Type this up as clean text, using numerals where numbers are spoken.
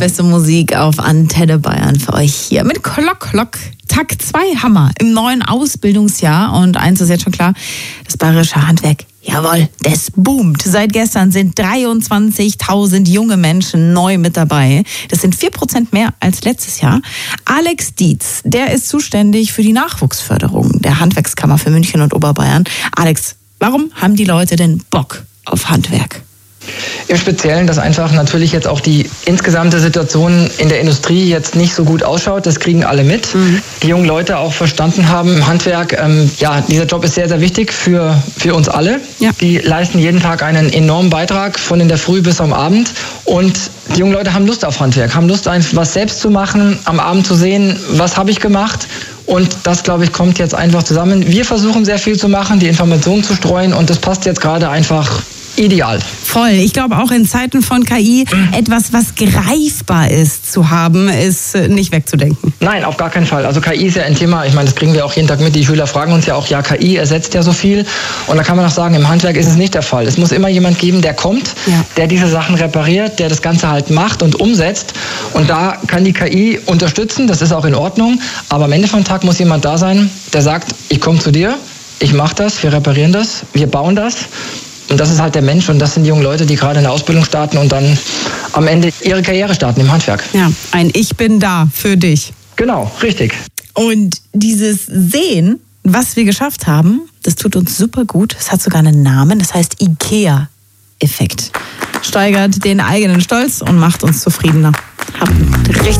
beste Musik auf Antenne Bayern für euch hier mit Klock. Tag 2 Hammer im neuen Ausbildungsjahr. Und eins ist jetzt schon klar, das bayerische Handwerk, jawohl, das boomt. Seit gestern sind 23.000 junge Menschen neu mit dabei. Das sind 4% mehr als letztes Jahr. Alex Dietz, der ist zuständig für die Nachwuchsförderung der Handwerkskammer für München und Oberbayern. Alex, warum haben die Leute denn Bock auf Handwerk? Im Speziellen, dass einfach natürlich jetzt auch die insgesamte Situation in der Industrie jetzt nicht so gut ausschaut. Das kriegen alle mit. Die jungen Leute auch verstanden haben im Handwerk, dieser Job ist sehr, sehr wichtig für uns alle. Ja. Die leisten jeden Tag einen enormen Beitrag, von in der Früh bis am Abend. Und die jungen Leute haben Lust auf Handwerk, haben Lust, einfach was selbst zu machen, am Abend zu sehen, was habe ich gemacht. Und das, glaube ich, kommt jetzt einfach zusammen. Wir versuchen sehr viel zu machen, die Informationen zu streuen, und das passt jetzt gerade einfach ideal. Voll. Ich glaube, auch in Zeiten von KI etwas, was greifbar ist, zu haben, ist nicht wegzudenken. Nein, auf gar keinen Fall. Also KI ist ja ein Thema, ich meine, das kriegen wir auch jeden Tag mit. Die Schüler fragen uns ja auch, ja, KI ersetzt ja so viel. Und da kann man auch sagen, im Handwerk ist es nicht der Fall. Es muss immer jemand geben, der kommt, der diese Sachen repariert, der das Ganze halt macht und umsetzt. Und da kann die KI unterstützen, das ist auch in Ordnung. Aber am Ende vom Tag muss jemand da sein, der sagt, ich komme zu dir, ich mache das, wir reparieren das, wir bauen das. Und das ist halt der Mensch, und das sind die jungen Leute, die gerade in der Ausbildung starten und dann am Ende ihre Karriere starten im Handwerk. Ja, ein Ich bin da für dich. Genau, richtig. Und dieses Sehen, was wir geschafft haben, das tut uns super gut. Es hat sogar einen Namen, das heißt IKEA-Effekt. Steigert den eigenen Stolz und macht uns zufriedener. Habt richtig